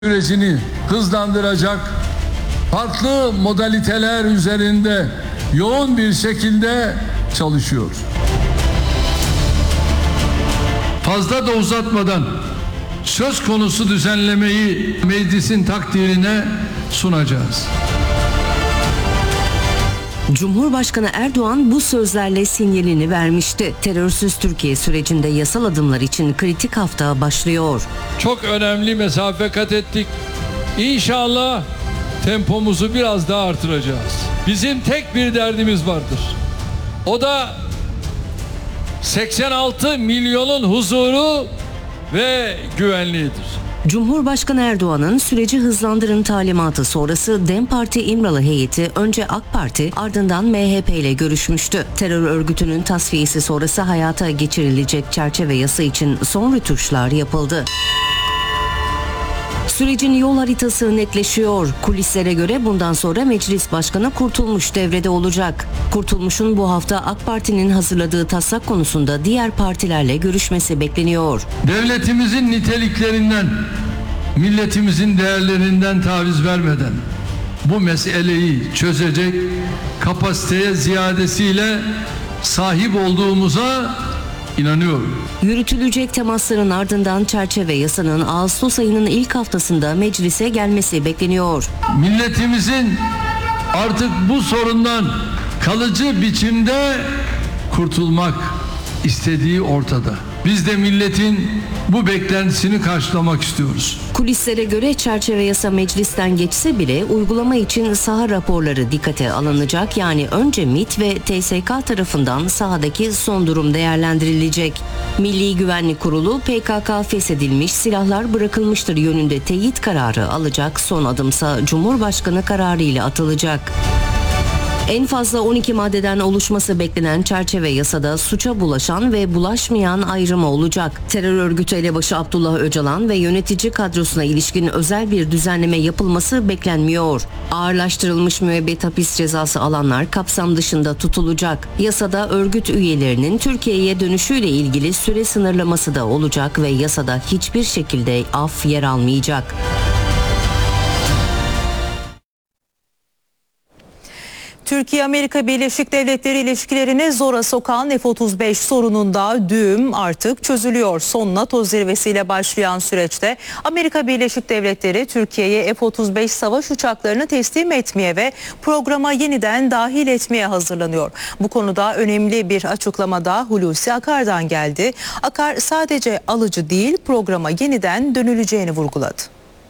sürecini hızlandıracak farklı modaliteler üzerinde yoğun bir şekilde çalışıyor. Fazla da uzatmadan söz konusu düzenlemeyi meclisin takdirine sunacağız. Cumhurbaşkanı Erdoğan bu sözlerle sinyalini vermişti. Terörsüz Türkiye sürecinde yasal adımlar için kritik hafta başlıyor. Çok önemli mesafe kat ettik. İnşallah tempomuzu biraz daha artıracağız. Bizim tek bir derdimiz vardır. O da 86 milyonun huzuru ve güvenliğidir. Cumhurbaşkanı Erdoğan'ın süreci hızlandırın talimatı sonrası DEM Parti İmralı heyeti önce AK Parti ardından MHP ile görüşmüştü. Terör örgütünün tasfiyesi sonrası hayata geçirilecek çerçeve yasa için son rötuşlar yapıldı. Sürecin yol haritası netleşiyor. Kulislere göre bundan sonra Meclis Başkanı Kurtulmuş devrede olacak. Kurtulmuş'un bu hafta AK Parti'nin hazırladığı taslak konusunda diğer partilerle görüşmesi bekleniyor. Devletimizin niteliklerinden, milletimizin değerlerinden taviz vermeden bu meseleyi çözecek kapasiteye ziyadesiyle sahip olduğumuza inanıyorum. Yürütülecek temasların ardından çerçeve yasanın Ağustos ayının ilk haftasında meclise gelmesi bekleniyor. Milletimizin artık bu sorundan kalıcı biçimde kurtulmak istediği ortada. Biz de milletin bu beklentisini karşılamak istiyoruz. Kulislere göre çerçeve yasa meclisten geçse bile uygulama için saha raporları dikkate alınacak. Yani önce MİT ve TSK tarafından sahadaki son durum değerlendirilecek. Milli Güvenlik Kurulu PKK feshedilmiş, silahlar bırakılmıştır yönünde teyit kararı alacak. Son adımsa Cumhurbaşkanı kararı ile atılacak. En fazla 12 maddeden oluşması beklenen çerçeve yasada suça bulaşan ve bulaşmayan ayrımı olacak. Terör örgütü elebaşı Abdullah Öcalan ve yönetici kadrosuna ilişkin özel bir düzenleme yapılması beklenmiyor. Ağırlaştırılmış müebbet hapis cezası alanlar kapsam dışında tutulacak. Yasada örgüt üyelerinin Türkiye'ye dönüşüyle ilgili süre sınırlaması da olacak ve yasada hiçbir şekilde af yer almayacak. Türkiye-Amerika Birleşik Devletleri ilişkilerini zora sokan F-35 sorununda düğüm artık çözülüyor. Son NATO zirvesiyle başlayan süreçte Amerika Birleşik Devletleri Türkiye'ye F-35 savaş uçaklarını teslim etmeye ve programa yeniden dahil etmeye hazırlanıyor. Bu konuda önemli bir açıklama da Hulusi Akar'dan geldi. Akar sadece alıcı değil, programa yeniden dönüleceğini vurguladı.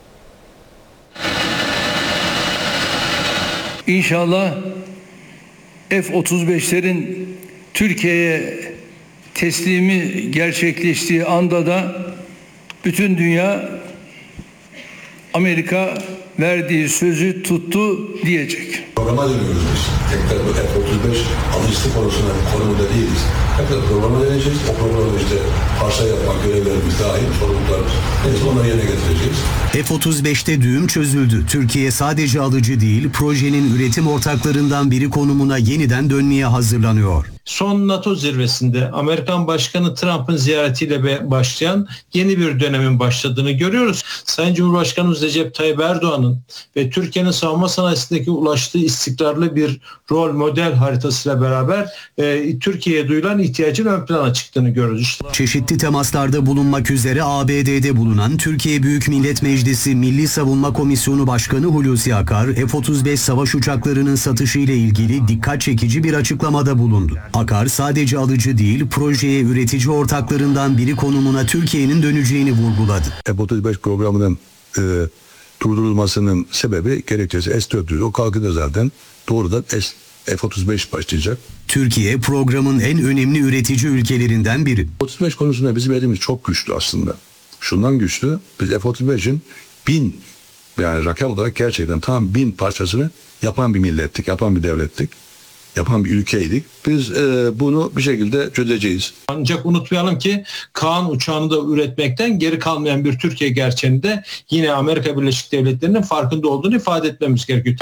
İnşallah F-35'lerin Türkiye'ye teslimi gerçekleştiği anda da bütün dünya Amerika verdiği sözü tuttu diyecek. Programa dönüyoruz biz. Tekrar bu F-35 alıcısı konumunda değiliz. Tekrar programa döneceğiz. O programda işte parça yapmak, görevlerimiz dahil, sorumluluklarımız. Neyse onları yerine getireceğiz. F-35'te düğüm çözüldü. Türkiye sadece alıcı değil, projenin üretim ortaklarından biri konumuna yeniden dönmeye hazırlanıyor. Son NATO zirvesinde Amerikan Başkanı Trump'ın ziyaretiyle başlayan yeni bir dönemin başladığını görüyoruz. Sayın Cumhurbaşkanımız Recep Tayyip Erdoğan'ın ve Türkiye'nin savunma sanayisindeki ulaştığı istikrarlı bir rol model haritasıyla beraber Türkiye'ye duyulan ihtiyacın ön plana çıktığını görüyoruz. Çeşitli temaslarda bulunmak üzere ABD'de bulunan Türkiye Büyük Millet Meclisi Milli Savunma Komisyonu Başkanı Hulusi Akar, F-35 savaş uçaklarının satışı ile ilgili dikkat çekici bir açıklamada bulundu. Akar sadece alıcı değil, projeye üretici ortaklarından biri konumuna Türkiye'nin döneceğini vurguladı. F-35 programının durdurulmasının sebebi gerekçesi S-400. O kalkınca zaten doğrudan F-35 başlayacak. Türkiye programın en önemli üretici ülkelerinden biri. F-35 konusunda bizim elimiz çok güçlü aslında. Şundan güçlü, biz F-35'in 1000 yani rakam olarak gerçekten tam 1000 parçasını yapan bir millettik, yapan bir devlettik. Yapan bir ülkeydik. Biz bunu bir şekilde çözeceğiz. Ancak unutmayalım ki Kaan uçağını da üretmekten geri kalmayan bir Türkiye gerçeğini de yine Amerika Birleşik Devletleri'nin farkında olduğunu ifade etmemiz gerekiyor.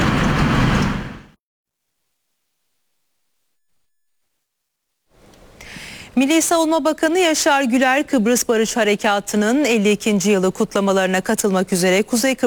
Milli Savunma Bakanı Yaşar Güler, Kıbrıs Barış Harekatı'nın 52. yılı kutlamalarına katılmak üzere Kuzey Kıbrıs